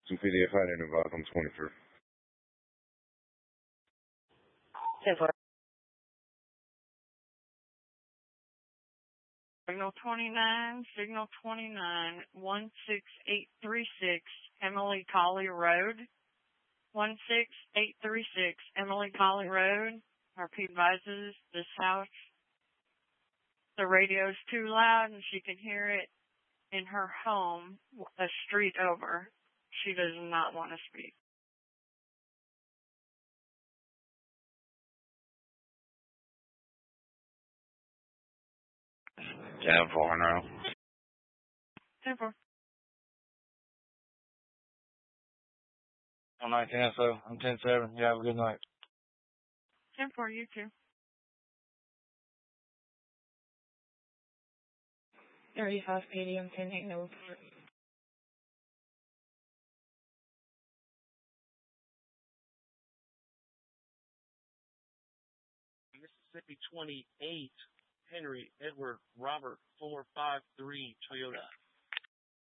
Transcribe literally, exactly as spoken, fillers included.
two fifty-eight Friday in the box on twenty-first. Signal twenty-nine, Signal twenty-nine, one six eight three six, Emily Colley Road. one six eight three six, Emily Colley Road. R P advises this house. The radio's too loud and she can hear it in her home a street over. She does not want to speak. ten four now. ten four. I'm nineteen S O. I'm ten seven. You have a good night. ten four, you too. thirty-five eighty, I'm ten eight, no report. Mississippi twenty-eight, Henry Edward Robert four five three Toyota.